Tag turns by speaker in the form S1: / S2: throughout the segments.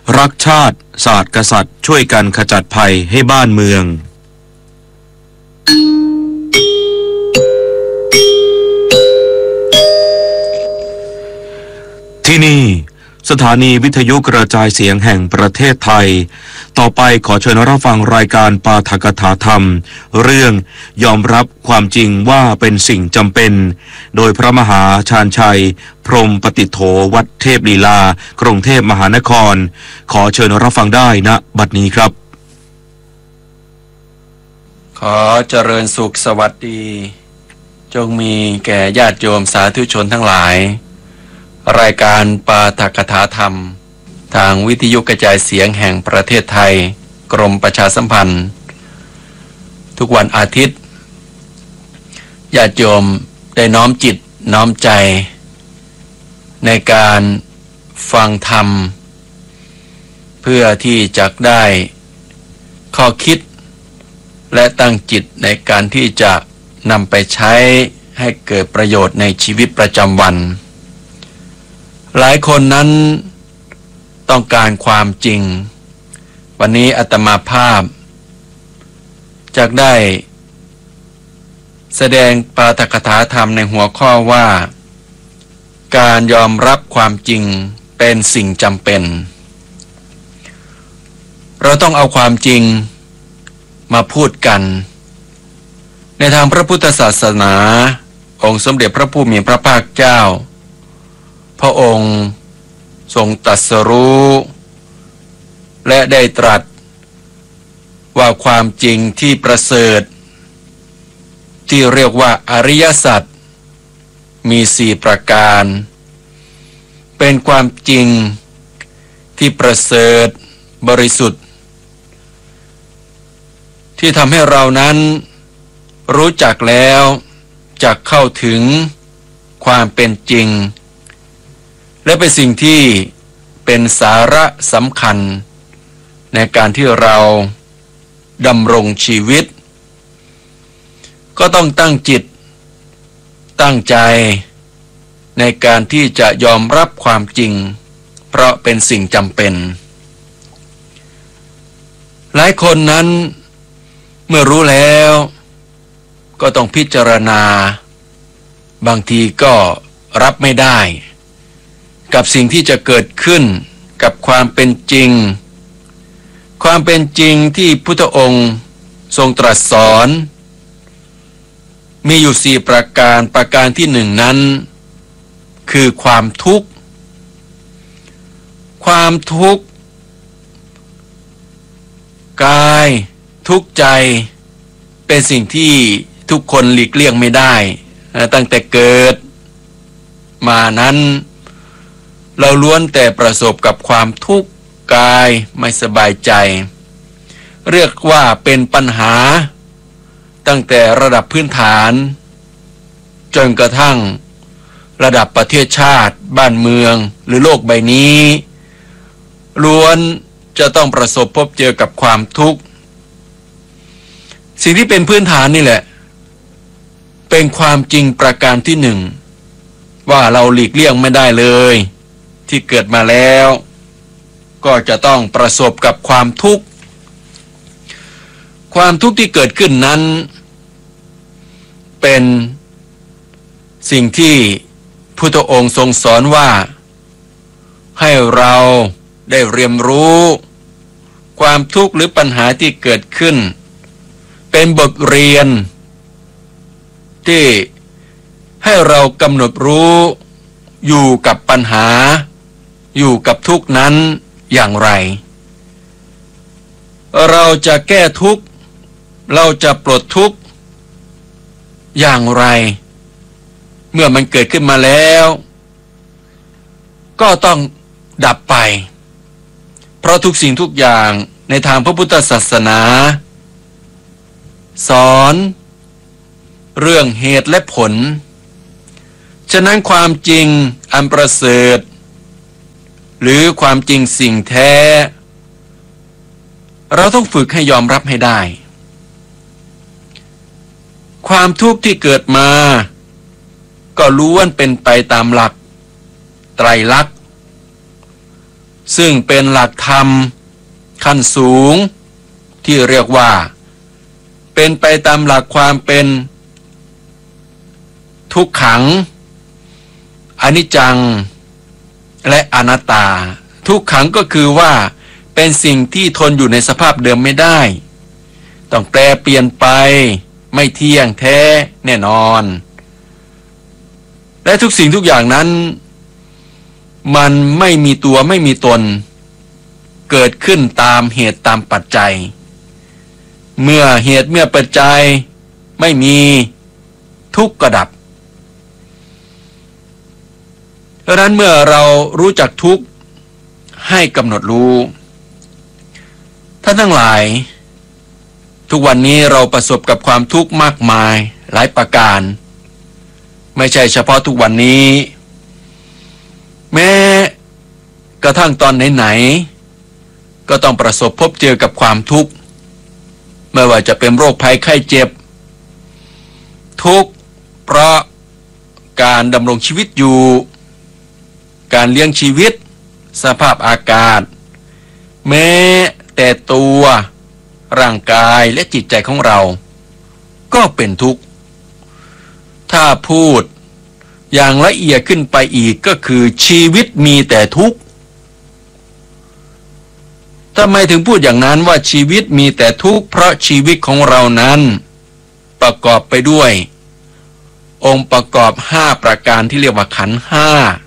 S1: รักชาติศาสตร์กษัตริย์ช่วยกันขจัดภัยให้บ้านเมืองที่นี่สถานีวิทยุกระจายเสียงแห่งประเทศไทยต่อไปขอเชิญรับฟังรายการปาฐกถาธรรมเรื่องยอมรับความจริงว่าเป็นสิ่งจำเป็นโดยพระมหาชาญชัยพรหมปฏิโฐวัดเทพลีลากรุงเทพมหานครขอเชิญรับฟังได้ณบัดนี้ครับ
S2: ขอเจริญสุขสวัสดีจงมีแก่ญาติโยมสาธุชนทั้งหลายรายการปาฐกถาธรรมทางวิทยุกระจายเสียงแห่งประเทศไทยกรมประชาสัมพันธ์ทุกวันอาทิตย์ญาติโยมได้น้อมจิตน้อมใจในการฟังธรรมเพื่อที่จะได้ข้อคิดและตั้งจิตในการที่จะนำไปใช้ให้เกิดประโยชน์ในชีวิตประจำวันหลายคนนั้นต้องการความจริงวันนี้อาตมาภาพจะได้แสดงปาฐกถาธรรมในหัวข้อว่าการยอมรับความจริงเป็นสิ่งจำเป็นเราต้องเอาความจริงมาพูดกันในทางพระพุทธศาสนาองค์สมเด็จพระผู้มีพระภาคเจ้าพระองค์ทรงตรัสรู้และได้ตรัสว่าความจริงที่ประเสริฐที่เรียกว่าอริยสัจมี4ประการเป็นความจริงที่ประเสริฐบริสุทธิ์ที่ทำให้เรานั้นรู้จักแล้วจักเข้าถึงความเป็นจริงและเป็นสิ่งที่เป็นสาระสำคัญในการที่เราดำรงชีวิตก็ต้องตั้งจิตตั้งใจในการที่จะยอมรับความจริงเพราะเป็นสิ่งจำเป็นหลายคนนั้นเมื่อรู้แล้วก็ต้องพิจารณาบางทีก็รับไม่ได้กับสิ่งที่จะเกิดขึ้นกับความเป็นจริงความเป็นจริงที่พุทธองค์ทรงตรัสสอนมีอยู่4ประการที่1นั้นคือความทุกข์ความทุกข์กายทุกข์ใจเป็นสิ่งที่ทุกคนหลีกเลี่ยงไม่ได้ตั้งแต่เกิดมานั้นเราล้วนแต่ประสบกับความทุกข์กายไม่สบายใจเรียกว่าเป็นปัญหาตั้งแต่ระดับพื้นฐานจนกระทั่งระดับประเทศชาติบ้านเมืองหรือโลกใบนี้ล้วนจะต้องประสบพบเจอกับความทุกข์สิ่งที่เป็นพื้นฐานนี่แหละเป็นความจริงประการที่1ว่าเราหลีกเลี่ยงไม่ได้เลยที่เกิดมาแล้วก็จะต้องประสบกับความทุกข์ความทุกข์ที่เกิดขึ้นนั้นเป็นสิ่งที่พุทธองค์ทรงสอนว่าให้เราได้เรียนรู้ความทุกข์หรือปัญหาที่เกิดขึ้นเป็นบทเรียนที่ให้เรากำหนดรู้อยู่กับปัญหาอยู่กับทุกข์นั้นอย่างไรเราจะแก้ทุกข์เราจะปลดทุกข์อย่างไรเมื่อมันเกิดขึ้นมาแล้วก็ต้องดับไปเพราะทุกสิ่งทุกอย่างในทางพระพุทธศาสนาสอนเรื่องเหตุและผลฉะนั้นความจริงอันประเสริฐหรือความจริงสิ่งแท้เราต้องฝึกให้ยอมรับให้ได้ความทุกข์ที่เกิดมาก็ล้วนเป็นไปตามหลักไตรลักษณ์ซึ่งเป็นหลักธรรมขั้นสูงที่เรียกว่าเป็นไปตามหลักความเป็นทุกขังอนิจจังและอนัตตาทุกขังก็คือว่าเป็นสิ่งที่ทนอยู่ในสภาพเดิมไม่ได้ต้องแปรเปลี่ยนไปไม่เที่ยงแท้แน่นอนและทุกสิ่งทุกอย่างนั้นมันไม่มีตัวไม่มีตนเกิดขึ้นตามเหตุตามปัจจัยเมื่อเหตุเมื่อปัจจัยไม่มีทุกข์ก็ดับดังนั้นเมื่อเรารู้จักทุกข์ให้กำหนดรู้ท่านทั้งหลายทุกวันนี้เราประสบกับความทุกข์มากมายหลายประการไม่ใช่เฉพาะทุกวันนี้แม้กระทั่งตอนไหนๆก็ต้องประสบพบเจอกับความทุกข์ไม่ว่าจะเป็นโรคภัยไข้เจ็บทุกข์เพราะการดำรงชีวิตอยู่การเลี้ยงชีวิตสภาพอากาศแม้แต่ตัวร่างกายและจิตใจของเราก็เป็นทุกข์ถ้าพูดอย่างละเอียดขึ้นไปอีกก็คือชีวิตมีแต่ทุกข์ทำไมถึงพูดอย่างนั้นว่าชีวิตมีแต่ทุกข์เพราะชีวิตของเรานั้นประกอบไปด้วยองค์ประกอบ5ประการที่เรียกว่าขันธ์5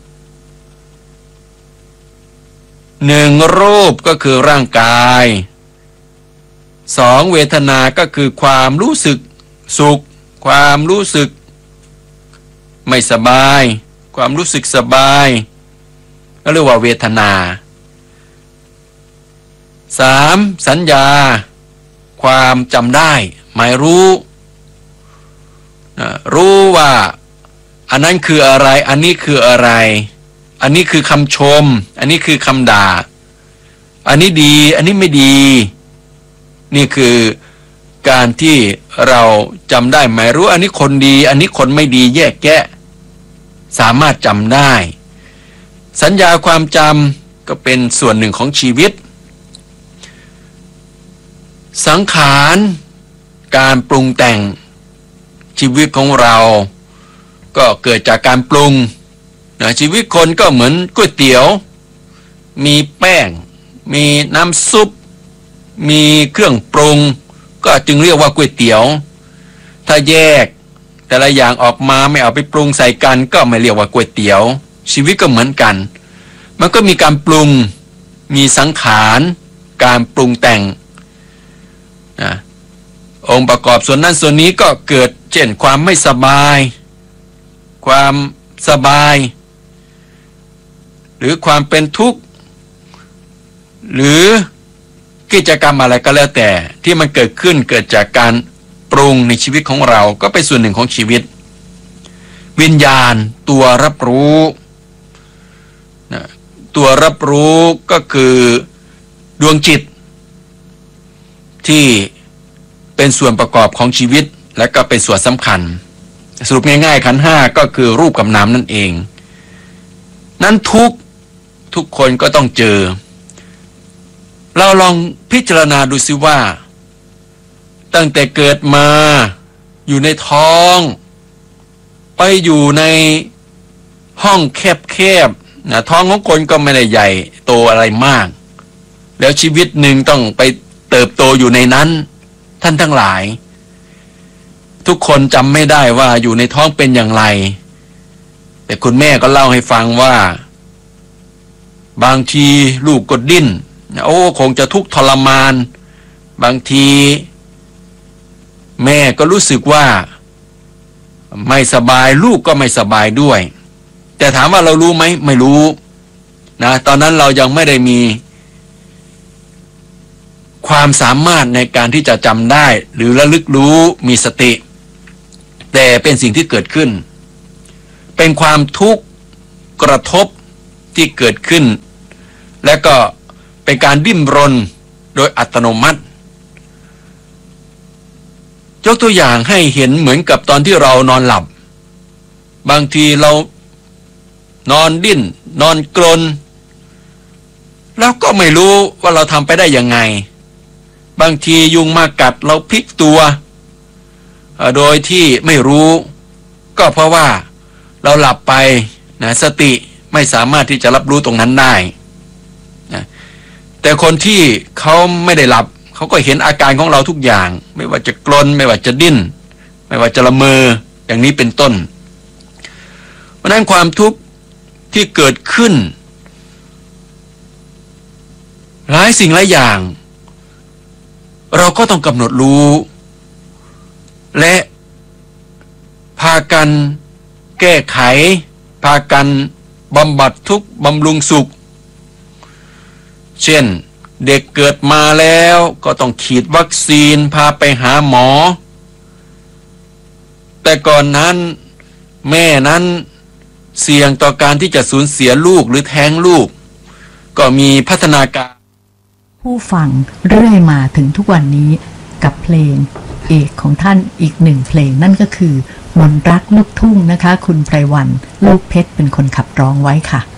S2: 1รูปก็คือร่างกาย2เวทนาก็คือความรู้สึกสุขความรู้สึกไม่สบายความรู้สึกสบายก็เรียกว่าเวทนา3สัญญาความจำได้หมายรู้ว่าอันนั้นคืออะไรอันนี้คืออะไรอันนี้คือคำชมอันนี้คือคำด่าอันนี้ดีอันนี้ไม่ดีนี่คือการที่เราจำได้หมายรู้อันนี้คนดีอันนี้คนไม่ดีแยกแยะสามารถจำได้สัญญาความจำก็เป็นส่วนหนึ่งของชีวิตสังขารการปรุงแต่งชีวิตของเราก็เกิดจากการปรุงชีวิตคนก็เหมือนก๋วยเตี๋ยวมีแป้งมีน้ำซุปมีเครื่องปรุงก็จึงเรียกว่าก๋วยเตี๋ยวถ้าแยกแต่ละอย่างออกมาไม่เอาไปปรุงใส่กันก็ไม่เรียกว่าก๋วยเตี๋ยวชีวิตก็เหมือนกันมันก็มีการปรุงมีสังขารการปรุงแต่งองค์ประกอบส่วนนั้นส่วนนี้ก็เกิดเช่นความไม่สบายความสบายหรือความเป็นทุกข์หรือกิจกรรมอะไรก็แล้วแต่ที่มันเกิดขึ้นเกิดจากการปรุงในชีวิตของเราก็เป็นส่วนหนึ่งของชีวิตวิญญาณตัวรับรู้ตัวรับรู้ก็คือดวงจิตที่เป็นส่วนประกอบของชีวิตและก็เป็นส่วนสำคัญสรุปง่ายๆขันธ์5ก็คือรูปกับนามนั่นเองนั้นทุกคนก็ต้องเจอเราลองพิจารณาดูสิว่าตั้งแต่เกิดมาอยู่ในท้องไปอยู่ในห้องแคบๆท้องของคนก็ไม่ได้ใหญ่โตอะไรมากแล้วชีวิตหนึ่งต้องไปเติบโตอยู่ในนั้นท่านทั้งหลายทุกคนจำไม่ได้ว่าอยู่ในท้องเป็นอย่างไรแต่คุณแม่ก็เล่าให้ฟังว่าบางทีลูกก็ดิ้นคงจะทุกข์ทรมานบางทีแม่ก็รู้สึกว่าไม่สบายลูกก็ไม่สบายด้วยแต่ถามว่าเรารู้ไหมไม่รู้นะตอนนั้นเรายังไม่ได้มีความสามารถในการที่จะจำได้หรือระลึกรู้มีสติแต่เป็นสิ่งที่เกิดขึ้นเป็นความทุกข์กระทบที่เกิดขึ้นและก็เป็นการดิ้นรนโดยอัตโนมัติยกตัวอย่างให้เห็นเหมือนกับตอนที่เรานอนหลับบางทีเรานอนดิ้นนอนกรนแล้วก็ไม่รู้ว่าเราทำไปได้ยังไงบางทียุงมากัดเราพลิกตัวโดยที่ไม่รู้ก็เพราะว่าเราหลับไปนะสติไม่สามารถที่จะรับรู้ตรงนั้นได้นะแต่คนที่เขาไม่ได้หลับเขาก็เห็นอาการของเราทุกอย่างไม่ว่าจะกรนไม่ว่าจะดิ้นไม่ว่าจะละเมออย่างนี้เป็นต้นเพราะนั้นความทุกข์ที่เกิดขึ้นหลายสิ่งหลายอย่างเราก็ต้องกำหนดรู้และพากันแก้ไขพากันบำบัดทุกข์บำรุงสุขเช่นเด็กเกิดมาแล้วก็ต้องฉีดวัคซีนพาไปหาหมอแต่ก่อนนั้นแม่นั้นเสี่ยงต่อการที่จะสูญเสียลูกหรือแท้งลูกก็มีพัฒนาการ
S3: ผู้ฟังเรื่อยมาถึงทุกวันนี้กับเพลงเอกของท่านอีกหนึ่งเพลงนั่นก็คือมนต์รักลูกทุ่งนะคะคุณไพรวรรณลูกเพชรเป็นคนขับร้องไว้ค่ะ